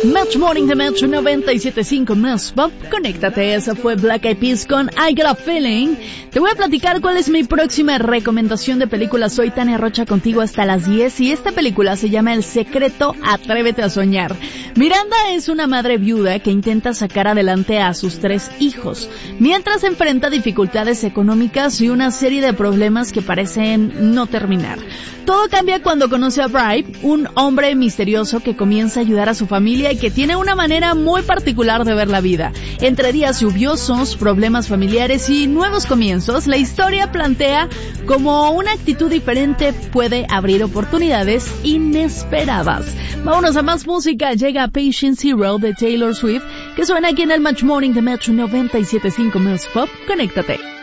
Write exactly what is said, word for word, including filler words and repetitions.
Match Morning de Metro noventa y siete punto cinco más Pop. Conéctate, esa fue Black Eyed Peas con I Got a Feeling. Te voy a platicar cuál es mi próxima recomendación de película. Soy Tania Rocha contigo hasta las diez y esta película se llama El Secreto, Atrévete a Soñar. Miranda es una madre viuda que intenta sacar adelante a sus tres hijos, mientras enfrenta dificultades económicas y una serie de problemas que parecen no terminar. Todo cambia cuando conoce a Bribe, un hombre misterioso que comienza a ayudar a su familia y que tiene una manera muy particular de ver la vida. Entre días lluviosos, problemas familiares y nuevos comienzos, la historia plantea cómo una actitud diferente puede abrir oportunidades inesperadas. Vámonos a más música. Llega Patient Zero de Taylor Swift, que suena aquí en el Match Morning de Metro noventa y siete punto cinco Mills Pop. Conéctate.